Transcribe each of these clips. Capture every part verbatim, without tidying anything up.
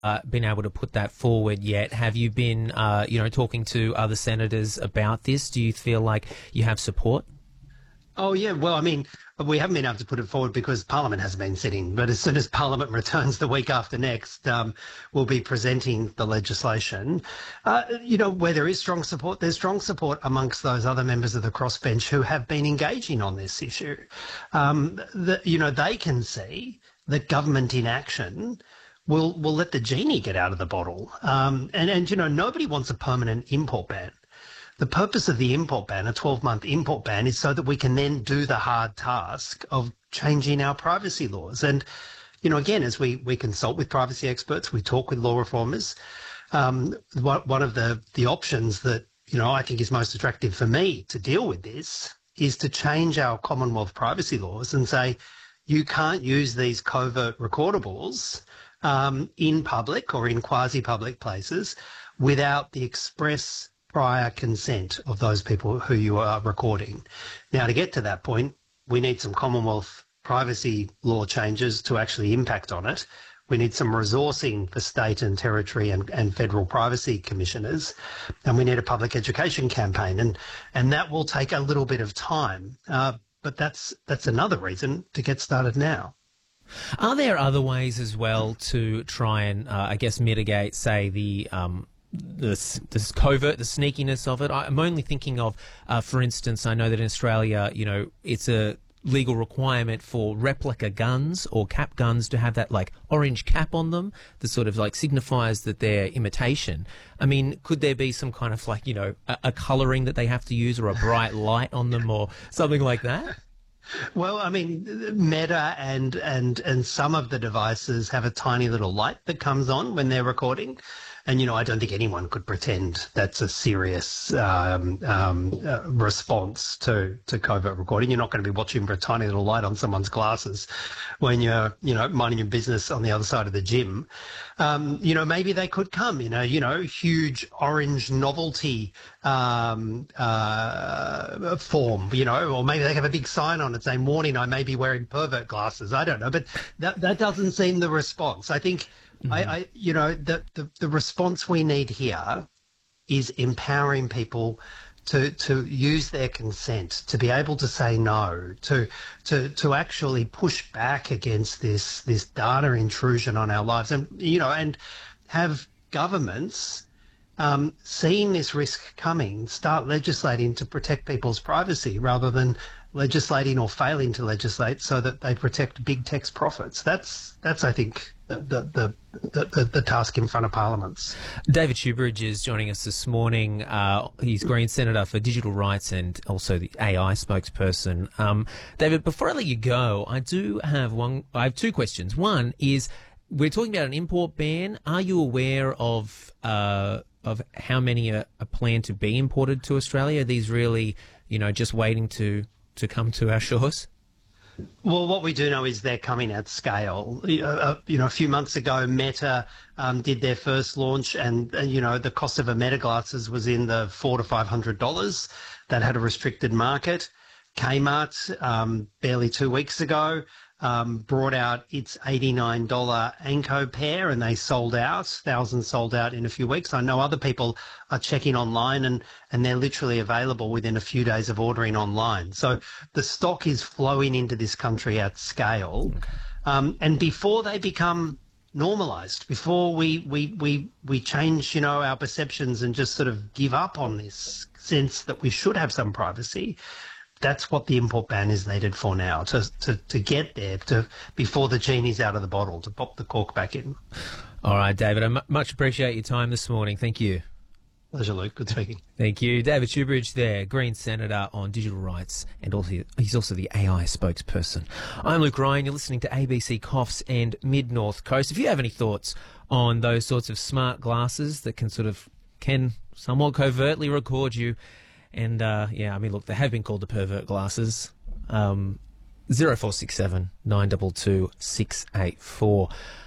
uh, been able to put that forward yet. Have you been, uh, you know, talking to other senators about this? Do you feel like you have support? Oh, yeah. Well, I mean, we haven't been able to put it forward because Parliament hasn't been sitting. But as soon as Parliament returns the week after next, um, we'll be presenting the legislation. Uh, you know, where there is strong support, there's strong support amongst those other members of the crossbench who have been engaging on this issue. Um, the, you know, they can see that government inaction will will let the genie get out of the bottle. Um, and, and, you know, nobody wants a permanent import ban. The purpose of the import ban, a twelve-month import ban, is so that we can then do the hard task of changing our privacy laws. And, you know, again, as we, we consult with privacy experts, we talk with law reformers, um, one of the, the options that, you know, I think is most attractive for me to deal with this is to change our Commonwealth privacy laws and say you can't use these covert recordables um, in public or in quasi-public places without the express prior consent of those people who you are recording. Now, to get to that point, we need some Commonwealth privacy law changes to actually impact on it. We need some resourcing for state and territory and, and federal privacy commissioners, and we need a public education campaign, and and that will take a little bit of time. Uh, but that's that's another reason to get started now. Are there other ways as well to try and, uh, I guess, mitigate, say, the um, this this covert, the sneakiness of it? I'm only thinking of, uh, for instance, I know that in Australia, you know, it's a legal requirement for replica guns or cap guns to have that like orange cap on them that sort of like signifies that they're imitation. I mean, could there be some kind of like, you know, a, a colouring that they have to use or a bright light on them or something like that? Well, I mean, Meta and and and some of the devices have a tiny little light that comes on when they're recording. And, you know, I don't think anyone could pretend that's a serious um, um, uh, response to, to covert recording. You're not going to be watching for a tiny little light on someone's glasses when you're, you know, minding your business on the other side of the gym. Um, you know, maybe they could come in a, you know, huge orange novelty um, uh, form, you know, or maybe they have a big sign on it saying, warning, I may be wearing pervert glasses. I don't know. But that, that doesn't seem the response. I think Mm-hmm. I, I, you know, the, the, the response we need here is empowering people to to use their consent, to be able to say no, to to to actually push back against this this data intrusion on our lives, and you know, and have governments um, seeing this risk coming, start legislating to protect people's privacy rather than legislating or failing to legislate so that they protect big tech's profits. That's that's I think the the the, the, the task in front of parliaments. David Shoebridge is joining us this morning. Uh, he's Green Senator for Digital Rights and also the A I spokesperson. Um, David, before I let you go, I do have one. I have two questions. One is, we're talking about an import ban. Are you aware of uh, of how many are, are planned to be imported to Australia? Are these really, you know, just waiting to to come to our shores? Well, what we do know is they're coming at scale. Uh, you know, a few months ago, Meta um, did their first launch, and, and you know, the cost of a Meta glasses was in the four to five hundred dollars. That had a restricted market. Kmart, um, barely two weeks ago, um, brought out its eighty-nine dollar Anko pair, and they sold out. Thousands sold out in a few weeks. I know other people are checking online, and, and they're literally available within a few days of ordering online. So the stock is flowing into this country at scale. Um, and before they become normalised, before we, we, we, we change, you know, our perceptions and just sort of give up on this sense that we should have some privacy, that's what the import ban is needed for now, to, to, to get there, to before the genie's out of the bottle, to pop the cork back in. All right, David, I m- much appreciate your time this morning. Thank you. Pleasure, Luke. Good speaking. Thank you. David Shoebridge there, Green Senator on Digital Rights, and also he's also the A I spokesperson. I'm Luke Ryan. You're listening to A B C Coffs and Mid-North Coast. If you have any thoughts on those sorts of smart glasses that can sort of, can somewhat covertly record you, and, uh, yeah, I mean, look, they have been called the pervert glasses. Um, zero four six seven nine two two six eight four.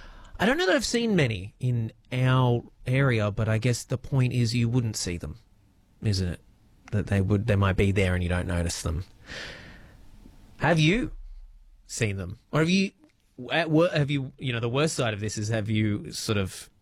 I don't know that I've seen many in our area, but I guess the point is you wouldn't see them, isn't it? That they would, they might be there and you don't notice them. Have you seen them? Or have you, at, have you, you know, the worst side of this is, have you sort of